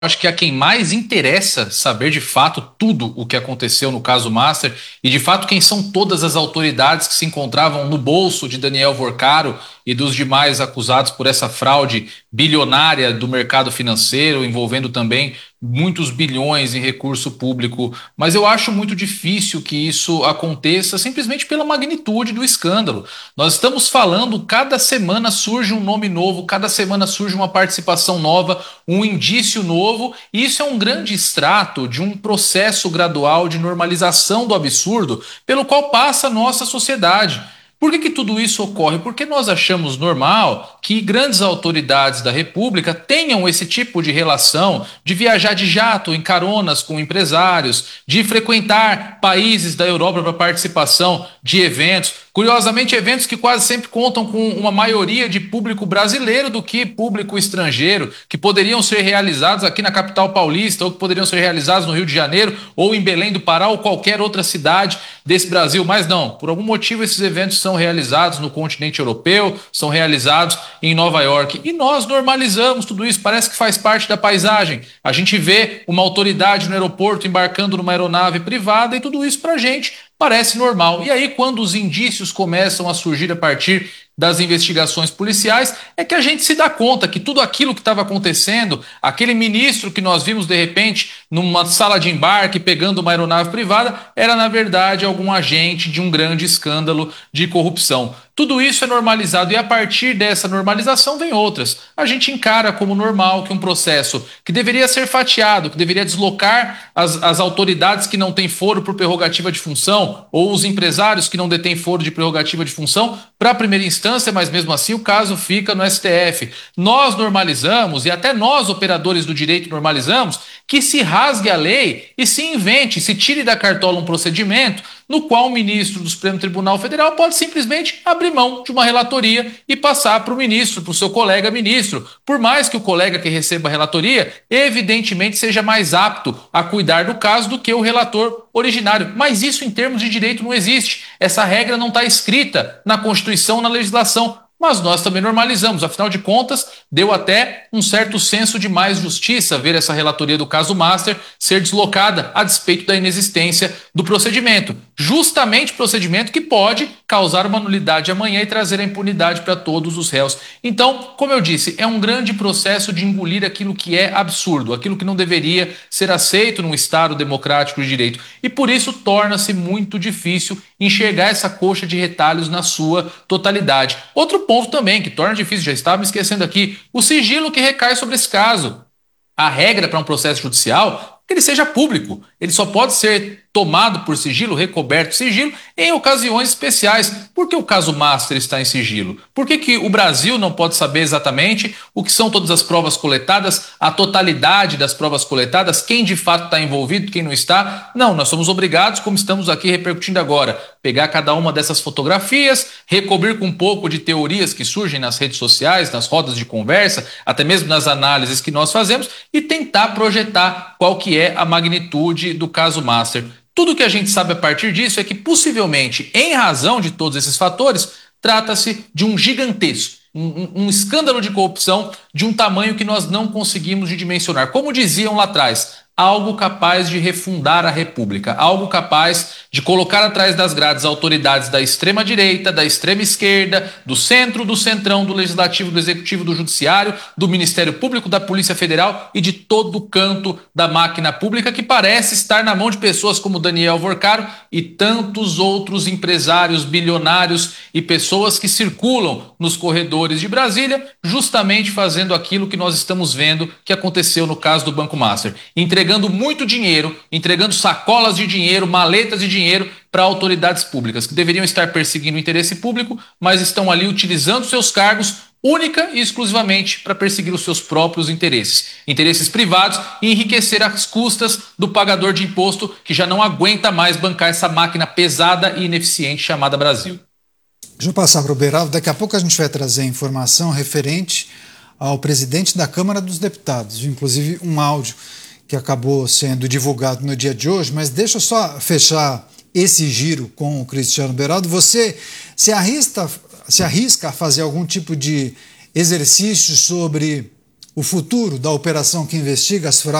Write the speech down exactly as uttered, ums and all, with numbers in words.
Acho que a quem mais interessa saber de fato tudo o que aconteceu no caso Master e de fato quem são todas as autoridades que se encontravam no bolso de Daniel Vorcaro e dos demais acusados por essa fraude bilionária do mercado financeiro, envolvendo também muitos bilhões em recurso público. Mas eu acho muito difícil que isso aconteça simplesmente pela magnitude do escândalo. Nós estamos falando, cada semana surge um nome novo, cada semana surge uma participação nova, um indício novo, e isso é um grande extrato de um processo gradual de normalização do absurdo pelo qual passa a nossa sociedade. Por que, que tudo isso ocorre? Porque nós achamos normal que grandes autoridades da República tenham esse tipo de relação, de viajar de jato em caronas com empresários, de frequentar países da Europa para participação de eventos. Curiosamente, eventos que quase sempre contam com uma maioria de público brasileiro do que público estrangeiro, que poderiam ser realizados aqui na capital paulista, ou que poderiam ser realizados no Rio de Janeiro, ou em Belém do Pará, ou qualquer outra cidade desse Brasil. Mas não, por algum motivo esses eventos são realizados no continente europeu, são realizados em Nova York. E nós normalizamos tudo isso, parece que faz parte da paisagem. A gente vê uma autoridade no aeroporto embarcando numa aeronave privada e tudo isso pra gente parece normal. E aí, quando os indícios começam a surgir a partir das investigações policiais, é que a gente se dá conta que tudo aquilo que estava acontecendo, aquele ministro que nós vimos de repente numa sala de embarque pegando uma aeronave privada, era na verdade algum agente de um grande escândalo de corrupção. Tudo isso é normalizado e a partir dessa normalização vem outras. A gente encara como normal que um processo que deveria ser fatiado, que deveria deslocar as, as autoridades que não têm foro por prerrogativa de função ou os empresários que não detêm foro de prerrogativa de função para a primeira instância, mas mesmo assim o caso fica no S T F. Nós normalizamos, e até nós, operadores do direito, normalizamos, que se rasgue a lei e se invente, se tire da cartola um procedimento no qual o ministro do Supremo Tribunal Federal pode simplesmente abrir mão de uma relatoria e passar para o ministro, para o seu colega ministro. Por mais que o colega que receba a relatoria, evidentemente, seja mais apto a cuidar do caso do que o relator originário. Mas isso, em termos de direito, não existe. Essa regra não está escrita na Constituição, na legislação. Mas nós também normalizamos, afinal de contas, deu até um certo senso de mais justiça ver essa relatoria do caso Master ser deslocada a despeito da inexistência do procedimento. Justamente procedimento que pode causar uma nulidade amanhã e trazer a impunidade para todos os réus. Então, como eu disse, é um grande processo de engolir aquilo que é absurdo, aquilo que não deveria ser aceito num Estado democrático de direito. E por isso torna-se muito difícil enxergar essa coxa de retalhos na sua totalidade. Outro ponto também que torna difícil, já estava me esquecendo aqui, o sigilo que recai sobre esse caso. A regra para um processo judicial é que ele seja público. Ele só pode ser tomado por sigilo, recoberto de sigilo, em ocasiões especiais. Por que o caso Master está em sigilo? Por que, que o Brasil não pode saber exatamente o que são todas as provas coletadas, a totalidade das provas coletadas, quem de fato está envolvido, quem não está? Não, nós somos obrigados, como estamos aqui repercutindo agora, pegar cada uma dessas fotografias, recobrir com um pouco de teorias que surgem nas redes sociais, nas rodas de conversa, até mesmo nas análises que nós fazemos, e tentar projetar qual que é a magnitude do caso Master. Tudo que a gente sabe a partir disso é que, possivelmente, em razão de todos esses fatores, trata-se de um gigantesco, um, um escândalo de corrupção de um tamanho que nós não conseguimos dimensionar. Como diziam lá atrás, algo capaz de refundar a República, algo capaz de colocar atrás das grades autoridades da extrema-direita, da extrema-esquerda, do centro, do centrão, do legislativo, do executivo, do judiciário, do Ministério Público, da Polícia Federal e de todo o canto da máquina pública que parece estar na mão de pessoas como Daniel Vorcaro e tantos outros empresários, bilionários e pessoas que circulam nos corredores de Brasília, justamente fazendo aquilo que nós estamos vendo que aconteceu no caso do Banco Master, entregando muito dinheiro, entregando sacolas de dinheiro, maletas de dinheiro para autoridades públicas que deveriam estar perseguindo o interesse público, mas estão ali utilizando seus cargos única e exclusivamente para perseguir os seus próprios interesses, interesses privados e enriquecer às custas do pagador de imposto que já não aguenta mais bancar essa máquina pesada e ineficiente chamada Brasil. Deixa eu passar para o Beraldo, daqui a pouco a gente vai trazer informação referente ao presidente da Câmara dos Deputados, inclusive um áudio que acabou sendo divulgado no dia de hoje, mas deixa eu só fechar esse giro com o Cristiano Beraldo. Você se arrisca, se arrisca a fazer algum tipo de exercício sobre O futuro da operação que investiga as fraudes